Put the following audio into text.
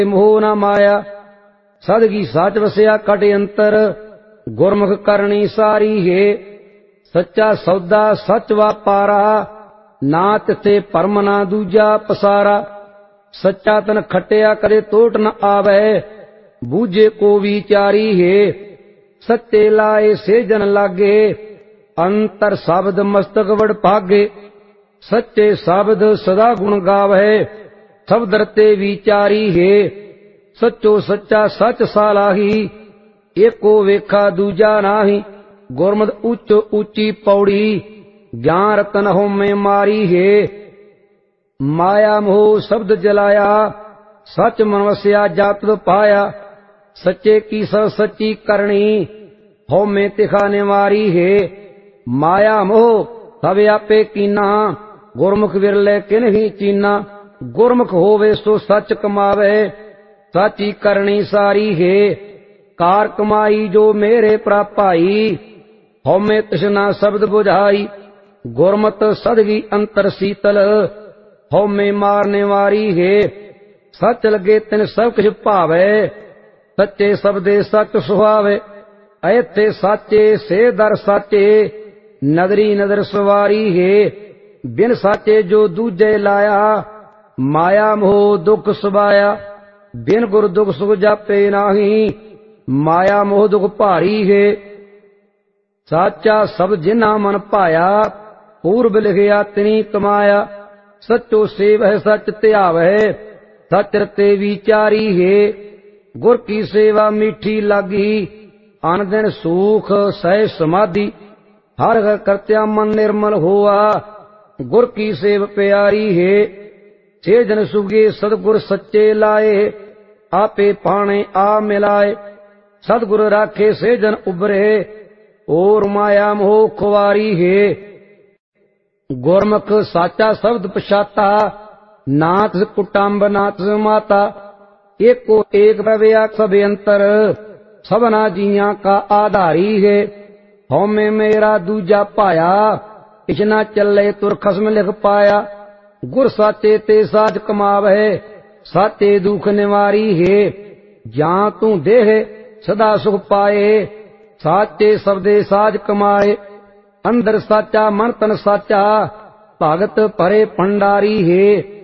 मोह न माया सदगी साच वसिया कट अंतर गुरमुख करनी सारी है सच्चा सौदा सच वापारा ना तिथे परम ना दूजा पसारा सच्चा तन खटिया करे टोट न आवे बूझे को विचारी है सच्चे लाए से जन लागे अंतर शब्द मस्तक वड भागे सच्चे शब्द सदा गुण गावे सब दरते विचारी है सच्चो सच्चा सच सालाही एको वेखा दूजा नाही गुरमत उच्च ऊंची पौड़ी ज्ञान रतन हो में मारी है माया मोह शब्द जलाया सच मन वसिया जात पाया सच्चे की सब सच्ची करनी हो में तिखा निवारी है माया मोह सब आपे कीना गुरमुख विरले किन ही चीना गुरमुख होवे सो सच कमावे साची करनी सारी है कार कमाई जो मेरे प्रापाई हो में तृष्णा शब्द बुझाई गुरमत सदगी अंतर शीतल हो में मारने वारी है सच लगे तिन सब कुछ भावे सच्चे शब्दे सच सुहावे ऐथे साचे से दर साचे नदरी नदर सवारी है बिन साचे जो दूजे लाया माया मोह दुख सुबाया बिन गुर दुख सुख जापे नाही माया मोह दुख भारी है साचा सब जिन्ना मन पाया पूर्व लिखिया तिनी कमाया सचो सेव है सच त्यावै सच रते विचारी है गुर की सेवा मीठी लागी अन दिन सुख सह समाधि हर घर करत्या मन निर्मल हुआ गुर की सेव प्यारी है छे जन सुगे सदगुर सच्चे लाए आपे पाने आ मिलाए सदगुर राखे से जन उबरे और माया मोह खुवारी है गुरमुख साचा शब्द पछाता नाथ कुटुंब नाथ माता एको एक प्रव्या सब अंतर सबना जिया का आधारी है होमे मेरा दूजा पाया इचना चले तुर खसम लिख पाया गुर साचे ते साज कमावे साचे दुख निवारी है जहां तू देह सदा सुख पाए साचे सबदे साज कमाए अंदर साचा मन तन साचा भगत परे भंडारी है